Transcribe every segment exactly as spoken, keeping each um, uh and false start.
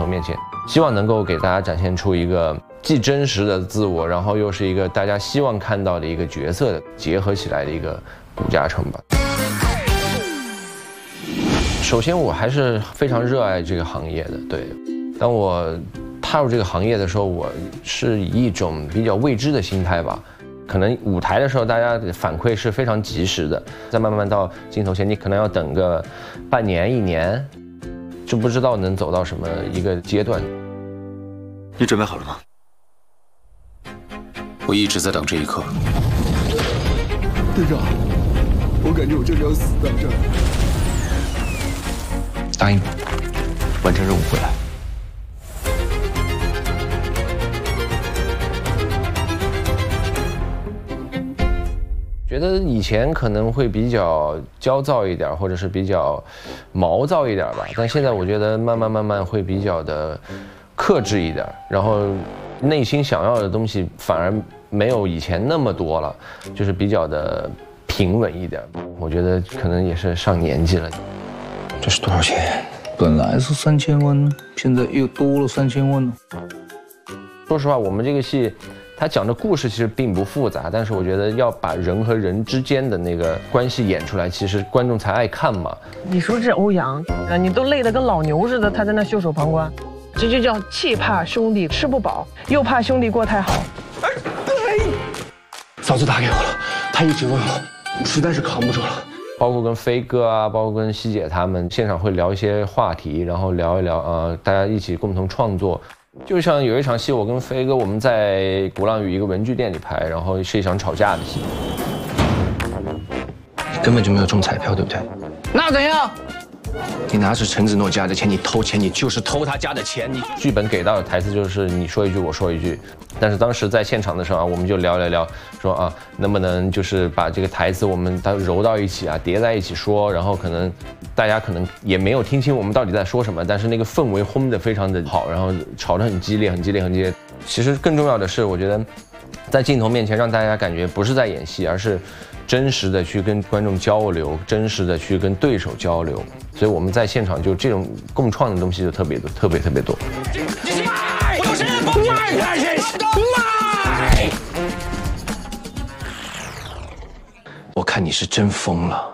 面前，希望能够给大家展现出一个既真实的自我，然后又是一个大家希望看到的一个角色的结合起来的一个古家城吧。首先，我还是非常热爱这个行业的。对，当我踏入这个行业的时候，我是以一种比较未知的心态吧。可能舞台的时候，大家的反馈是非常及时的，再慢慢到镜头前，你可能要等个半年、一年，就不知道能走到什么一个阶段。 你准备好了吗？ 我一直在等这一刻。 队长，我感觉我就是要死在这儿。 答应我，完成任务回来。 觉得以前可能会比较焦躁一点，或者是比较毛躁一点吧，但现在我觉得慢慢慢慢会比较的克制一点，然后内心想要的东西反而没有以前那么多了，就是比较的平稳一点。我觉得可能也是上年纪了。 这是多少钱？ 本来是三千万，现在又多了三千万了。 说实话，我们这个戏，它讲的故事其实并不复杂，但是我觉得要把人和人之间的那个关系演出来，其实观众才爱看嘛。 你说这欧阳啊，你都累得跟老牛似的，他在那袖手旁观，这就叫既怕兄弟吃不饱，又怕兄弟过太好。 嫂子打给我了，他一直问我，实在是扛不住了。 包括跟飞哥啊，包括跟希姐他们现场会聊一些话题，然后聊一聊啊、呃，大家一起共同创作。就像有一场戏，我跟飞哥我们在鼓浪屿一个文具店里拍，然后是一场吵架的戏。 你根本就没有中彩票，对不对？ 那怎样？ 你拿着陈子诺家的钱，你偷钱，你就是偷他家的钱。你剧本给到的台词就是你说一句我说一句，但是当时在现场的时候啊，我们就聊聊聊，说啊能不能就是把这个台词我们它揉到一起啊，叠在一起说，然后可能大家可能也没有听清我们到底在说什么，但是那个氛围烘得非常的好，然后吵得很激烈，很激烈，很激烈。其实更重要的是，我觉得在镜头面前让大家感觉不是在演戏，而是真实的去跟观众交流，真实的去跟对手交流，所以我们在现场就这种共创的东西就特别多，特别特别多。 卖！我有谁不卖？卖！ 我看你是真疯了。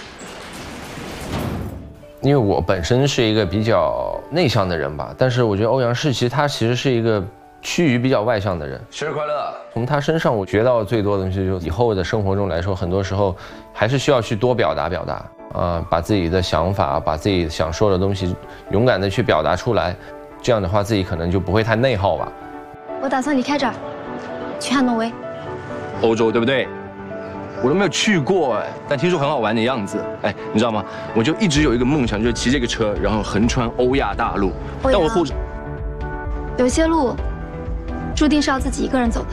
因为我本身是一个比较内向的人吧，但是我觉得欧阳士奇他其实是一个趋于比较外向的人。 生日快乐！ 从他身上我学到最多的东西，就是以后的生活中来说，很多时候还是需要去多表达表达啊、呃，把自己的想法，把自己想说的东西勇敢的去表达出来，这样的话自己可能就不会太内耗吧。 我打算离开这儿，去汉诺威。 欧洲对不对？我都没有去过哎，但听说很好玩的样子。哎，你知道吗？我就一直有一个梦想，就是骑这个车，然后横穿欧亚大陆。但我后有些路注定是要自己一个人走的。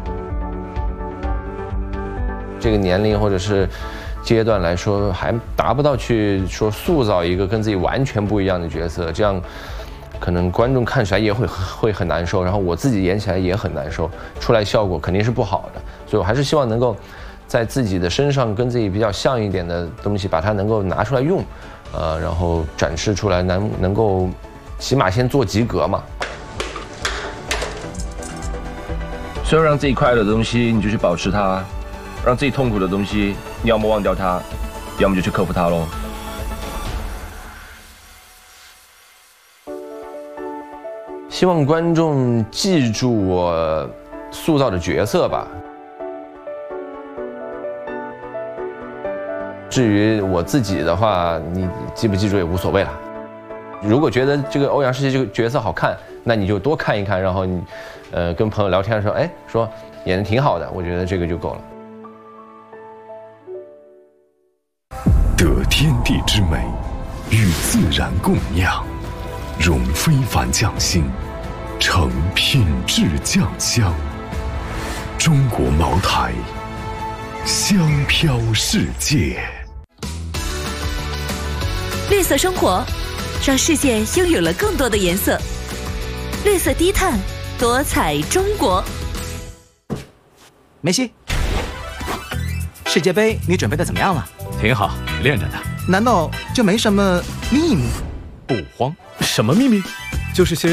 这个年龄或者是阶段来说，还达不到去说塑造一个跟自己完全不一样的角色，这样可能观众看起来也会会很难受，然后我自己演起来也很难受，出来效果肯定是不好的。所以我还是希望能够在自己的身上跟自己比较像一点的东西，把它能够拿出来用，呃，然后展示出来，能能够起码先做及格嘛。 所以让自己快乐的东西，你就去保持它；让自己痛苦的东西，你要么忘掉它，要么就去克服它喽。 希望观众记住我塑造的角色吧。至于我自己的话，你记不记住也无所谓了。如果觉得这个欧阳士奇这个角色好看，那你就多看一看，然后你，呃，跟朋友聊天的时候，哎，说演得挺好的，我觉得这个就够了。 得天地之美，与自然共酿，融非凡匠心，成品质酱香。中国茅台，香飘世界。 绿色生活，让世界拥有了更多的颜色。绿色低碳，多彩中国。 梅西，世界杯你准备的怎么样了？ 挺好，练着呢。 难道就没什么秘密？ 不慌，什么秘密？就是些